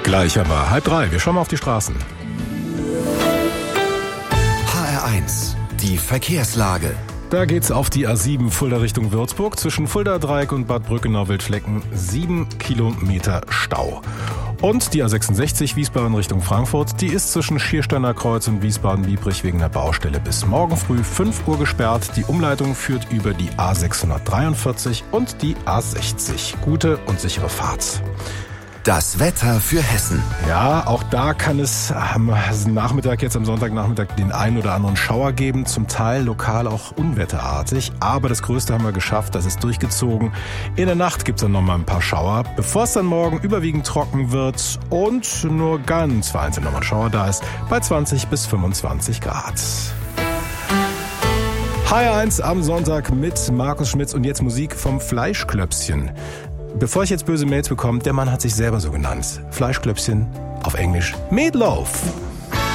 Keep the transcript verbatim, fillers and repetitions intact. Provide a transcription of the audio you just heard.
Gleich aber halb drei. Wir schauen mal auf die Straßen. H R eins, die Verkehrslage. Da geht's auf die A sieben Fulda Richtung Würzburg. Zwischen Fulda-Dreieck und Bad Brückenau-Wildflecken sieben Kilometer Stau. Und die A sechsundsechzig Wiesbaden Richtung Frankfurt, die ist zwischen Schiersteiner Kreuz und Wiesbaden-Biebrich wegen der Baustelle bis morgen früh fünf Uhr gesperrt. Die Umleitung führt über die A sechshundertdreiundvierzig und die A sechzig. Gute und sichere Fahrt. Das Wetter für Hessen. Ja, auch da kann es am Nachmittag, jetzt am Sonntagnachmittag, den einen oder anderen Schauer geben. Zum Teil lokal auch unwetterartig. Aber das Größte haben wir geschafft, das ist durchgezogen. In der Nacht gibt es dann nochmal ein paar Schauer, bevor es dann morgen überwiegend trocken wird und nur ganz vereinzelt nochmal ein Schauer da ist, bei zwanzig bis fünfundzwanzig Grad. H R eins am Sonntag mit Markus Schmitz und jetzt Musik vom Fleischklöpschen. Bevor ich jetzt böse Mails bekomme, der Mann hat sich selber so genannt. Fleischklöpschen, auf Englisch Meatloaf.